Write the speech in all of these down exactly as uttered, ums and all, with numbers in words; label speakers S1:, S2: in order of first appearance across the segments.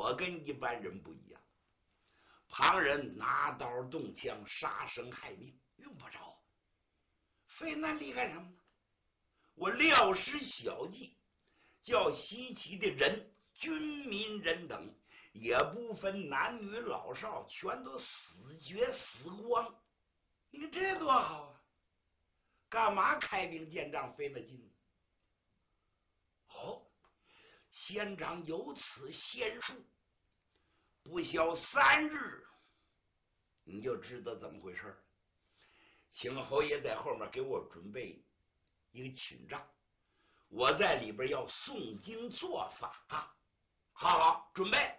S1: 我跟一般人不一样，旁人拿刀动枪，杀生害命，用不着，费那力干什么呢？我料施小计，叫西岐的人，军民人等，也不分男女老少，全都死绝死光。你看这多好啊！干嘛开兵见仗费那劲呢？哦，县长有此仙术，不消三日，你就知道怎么回事了。请侯爷在后面给我准备一个寝帐，我在里边要诵经做法。好好准备。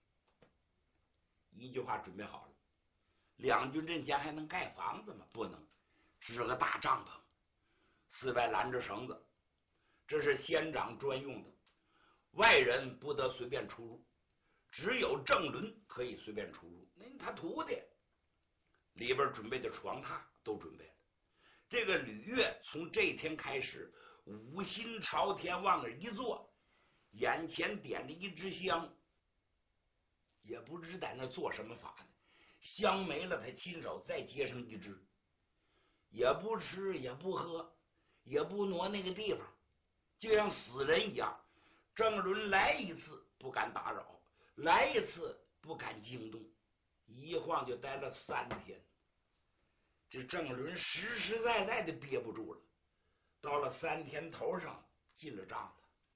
S1: 一句话准备好了。两军阵前还能盖房子吗？不能，支个大帐篷，四外拦着绳子，这是县长专用的，外人不得随便出入，只有郑伦可以随便出入。那他徒弟里边准备的床榻都准备了。这个吕岳从这天开始，五心朝天往那一坐，眼前点着一支香，也不知在那做什么法呢。香没了，他亲手再接上一支，也不吃也不喝，也不挪那个地方，就像死人一样。郑伦来一次不敢打扰，来一次不敢惊动，一晃就待了三天。这郑伦实实在在的憋不住了，到了三天头上进了帐了，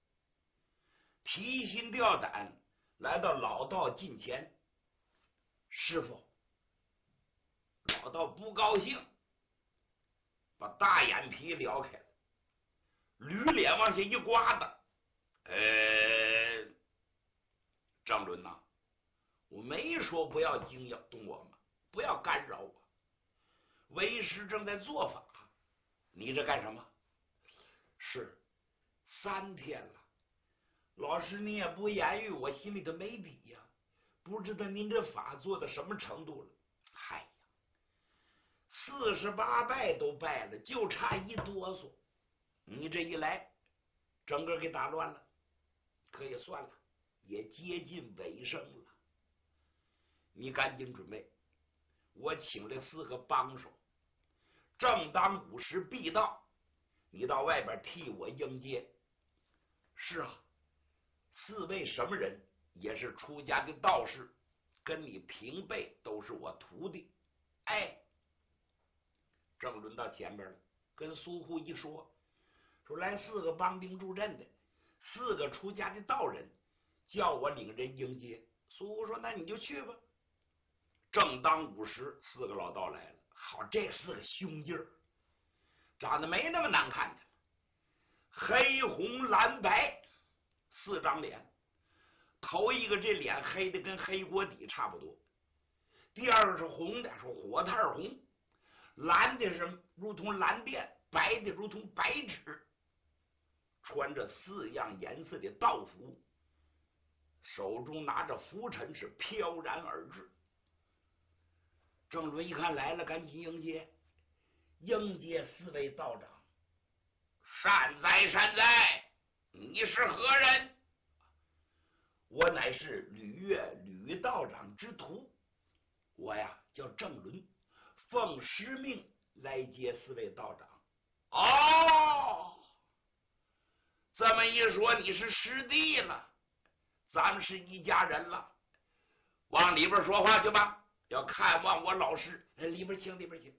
S1: 提心吊胆来到老道近前。师傅，老道不高兴，把大眼皮撩开了，驴脸往下一刮的。呃，张伦呐、啊，我没说不要惊扰动我吗？不要干扰我，为师正在做法，你这干什么？是三天了，老师你也不言语，我心里头没底呀、啊，不知道您这法做到什么程度了。嗨呀，四十八拜都拜了，就差一哆嗦，你这一来，整个给打乱了。可以算了，也接近尾声了。你赶紧准备，我请了四个帮手，正当午时必到，你到外边替我迎接。是啊，四位什么人？也是出家的道士，跟你平辈，都是我徒弟。哎，正轮到前边了，跟苏护一说，说来四个帮兵助阵的，四个出家的道人，叫我领人迎接。苏护说：“那你就去吧。”正当午时，四个老道来了。好，这四个凶劲儿，长得没那么难看的，黑红蓝白四张脸。头一个这脸黑的跟黑锅底差不多，第二个是红的，是火炭红，蓝的是如同蓝靛，白的如同白纸，穿着四样颜色的道服，手中拿着拂尘，是飘然而至。郑伦一看来了，赶紧迎接，迎接四位道长。善哉善哉，你是何人？我乃是吕岳吕道长之徒，我呀叫郑伦，奉师命来接四位道长。哦，这么一说你是师弟了，咱们是一家人了，往里边说话去吧，要看望我老师。里边请，里边请。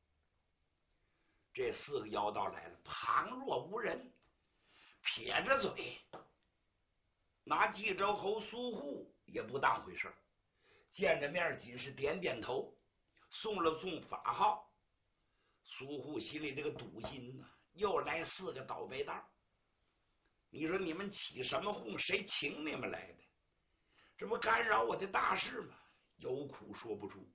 S1: 这四个妖道来了，旁若无人，撇着嘴，拿冀州侯苏护也不当回事，见着面仅是点点头，送了送法号。苏护心里这个堵心呢、啊，又来四个倒霉蛋，你说你们起什么哄？谁请你们来的？这不干扰我的大事吗？有苦说不出。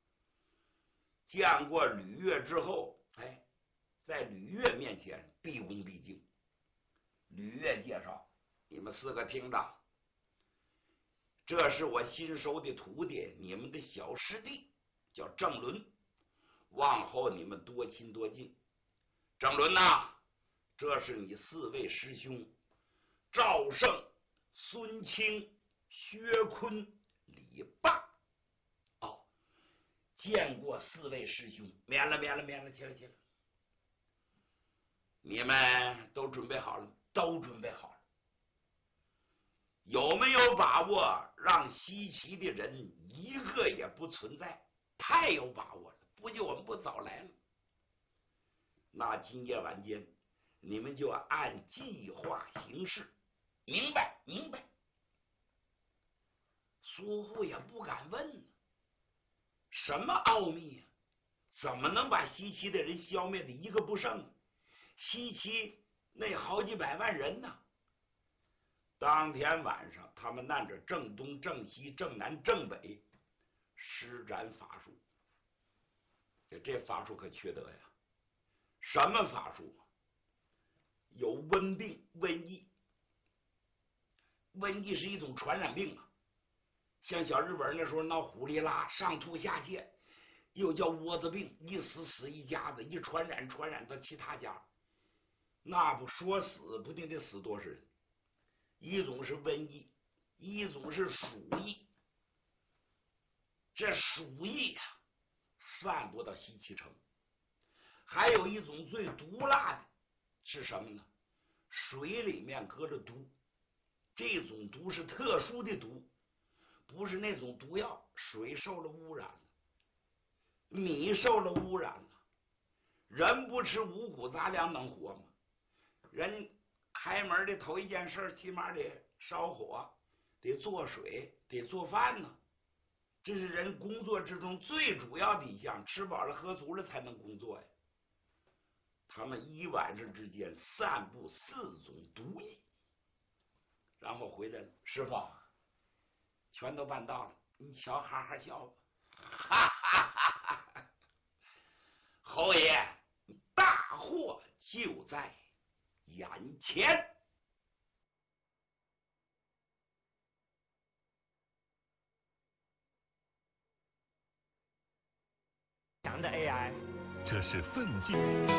S1: 见过吕岳之后，哎，在吕岳面前毕恭毕敬。吕岳介绍，你们四个听着，这是我新收的徒弟，你们的小师弟，叫郑伦，往后你们多亲多近。郑伦呐，这是你四位师兄赵胜、孙清、 薛坤、李霸。哦，见过四位师兄，免了，免了，免了，起来，起来。你们都准备好了？都准备好了。有没有把握让西岐的人一个也不存在？太有把握了，不就我们不早来了？那今夜晚间，你们就按计划行事，明白？明白。苏护也不敢问，什么奥秘啊？怎么能把西岐的人消灭的一个不剩？西岐那好几百万人呢。当天晚上，他们按着正东、正西、正南、正北施展法术。这法术可缺德呀！什么法术啊？有瘟病、瘟疫。瘟疫是一种传染病啊，像小日本那时候闹虎力拉，上吐下泻，又叫窝子病，一死死一家子，一传染传染到其他家，那不说死不定得死多少人。一种是瘟疫，一种是鼠疫。这鼠疫啊，散播到西岐城。还有一种最毒辣的是什么呢？水里面搁着毒，这种毒是特殊的毒，不是那种毒药。水受了污染了，米受了污染了，人不吃五谷杂粮能活吗？人开门的头一件事，起码得烧火，得做水，得做饭呢。这是人工作之中最主要的一项，吃饱了喝足了才能工作呀。他们一晚上之间散布四种毒液，然后回来了。师傅，全都办到了，你瞧，哈哈笑吧。哈哈哈哈！侯爷，大祸就在眼前。
S2: 强的 A I，
S3: 这是奋进。